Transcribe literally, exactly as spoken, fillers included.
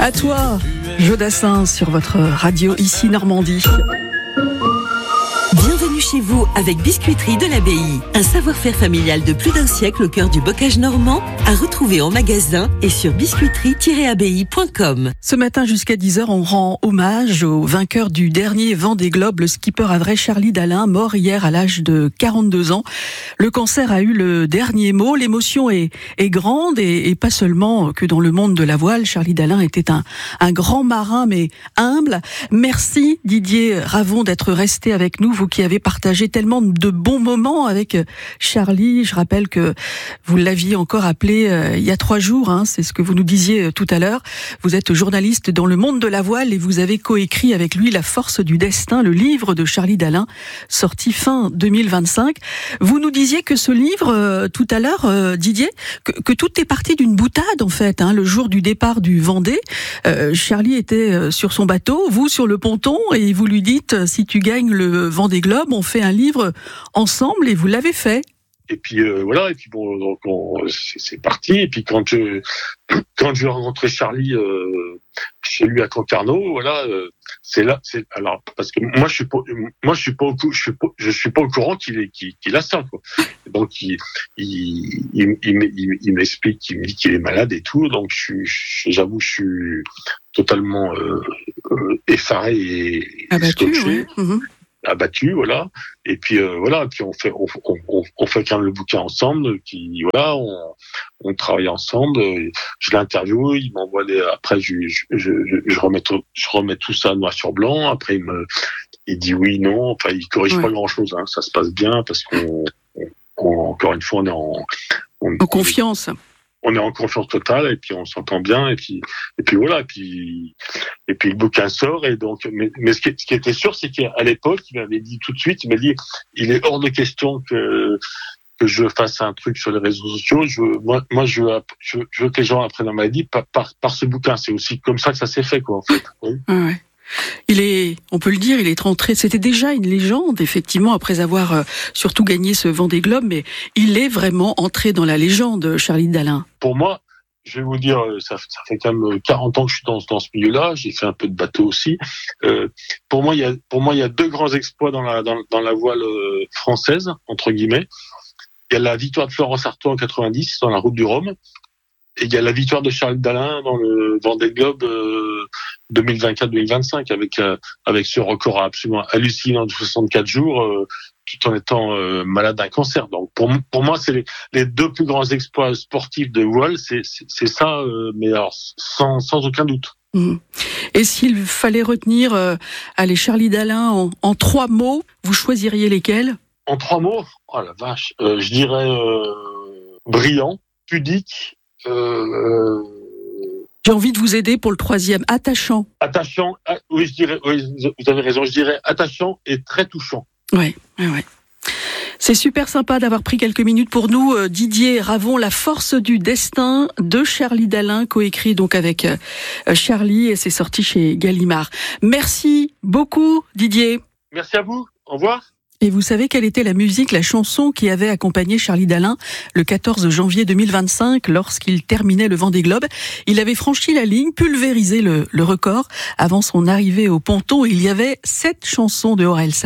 À toi, Jodassin, sur votre radio ici Normandie. Bienvenue chez vous avec Biscuiterie de l'Abbaye. Un savoir-faire familial de plus d'un siècle au cœur du bocage normand, à retrouver en magasin et sur biscuiterie tiret abbaye point com. Ce matin jusqu'à dix heures, on rend hommage au vainqueur du dernier Vendée Globe, le skipper havrais Charlie Dalin, mort hier à l'âge de quarante-deux ans. Le cancer a eu le dernier mot. L'émotion est, est grande et, et pas seulement que dans le monde de la voile. Charlie Dalin était un, un grand marin mais humble. Merci Didier Ravon d'être resté avec nous, vous qui avez partagé tellement de bons moments avec Charlie. Je rappelle que vous l'aviez encore appelé euh, il y a trois jours, hein, c'est ce que vous nous disiez tout à l'heure. Vous êtes journaliste dans le monde de la voile et vous avez coécrit avec lui La force du destin, le livre de Charlie Dalin, sorti fin deux mille vingt-cinq. Vous nous disiez que ce livre, euh, tout à l'heure, euh, Didier, que, que tout est parti d'une boutade en fait. Hein, le jour du départ du Vendée, euh, Charlie était sur son bateau, vous sur le ponton, et vous lui dites, si tu gagnes le Vendée Globe, on fait un livre ensemble, et vous l'avez fait. Et puis euh, voilà, et puis bon, donc on, c'est, c'est parti. Et puis quand je quand je rencontrais Charlie euh, chez lui à Concarneau, voilà, euh, c'est là, c'est alors parce que moi je suis pas, moi je suis pas au cou, je suis pas, je suis pas au courant qu'il est qu'il, qu'il a ça quoi. Donc il il il, il, il, il m'explique, il me dit qu'il est malade et tout. Donc je suis, j'avoue, je suis totalement euh, euh, effaré et abattu. scotché. Oui. Mmh. Abattu, voilà. Et puis euh, voilà, et puis on fait on, on, on fait quand même le bouquin ensemble, qui voilà, on, on travaille ensemble. Je l'interviewe, il m'envoie les, après je je, je je remets tout, je remets tout ça noir sur blanc. Après il me il dit oui, non, enfin il corrige ouais. pas grand chose, hein. Ça se passe bien parce qu'on on, on, encore une fois on est en on, en confiance. On est en confiance totale et puis on s'entend bien et puis et puis voilà et puis et puis le bouquin sort et donc mais, mais ce, qui, ce qui était sûr c'est qu'à l'époque il m'avait dit tout de suite, il m'a dit il est hors de question que que je fasse un truc sur les réseaux sociaux. Je moi moi je veux, je, je veux que les gens apprennent ma maladie par, par par ce bouquin. C'est aussi comme ça que ça s'est fait quoi en fait. Oui. Ah ouais. Il est, on peut le dire, il est rentré, c'était déjà une légende, effectivement, après avoir euh, surtout gagné ce Vendée Globe, mais il est vraiment entré dans la légende, Charlie Dalin. Pour moi, je vais vous dire, ça, ça fait quand même quarante ans que je suis dans, dans ce milieu-là, j'ai fait un peu de bateau aussi. Euh, pour moi, il y a, pour moi, il y a deux grands exploits dans la, dans, dans la voile française, entre guillemets. Il y a la victoire de Florence Artaud en quatre-vingt-dix, dans la route du Rhum. Et il y a la victoire de Charlie Dalin dans le Vendée Globe euh, deux mille vingt-quatre deux mille vingt-cinq avec euh, avec ce record absolument hallucinant de soixante-quatre jours euh, tout en étant euh, malade d'un cancer. Donc pour pour moi c'est les, les deux plus grands exploits sportifs de voile, c'est c'est, c'est ça euh, mais alors sans sans aucun doute. Mmh. Et s'il fallait retenir euh, allez Charlie Dalin en, en trois mots, vous choisiriez lesquels? En trois mots? Oh la vache, euh, je dirais euh, brillant, pudique. Euh, J'ai envie de vous aider pour le troisième, attachant. Attachant, oui, je dirais, oui, vous avez raison, je dirais attachant et très touchant. Ouais, ouais, ouais. C'est super sympa d'avoir pris quelques minutes pour nous. Didier Ravon, La force du destin de Charlie Dalin, coécrit donc avec Charlie, et c'est sorti chez Gallimard. Merci beaucoup, Didier. Merci à vous. Au revoir. Et vous savez quelle était la musique, la chanson qui avait accompagné Charlie Dalin le quatorze janvier deux mille vingt-cinq lorsqu'il terminait le Vendée Globe? Il avait franchi la ligne, pulvérisé le, le record avant son arrivée au ponton. Il y avait sept chansons de Orelsan.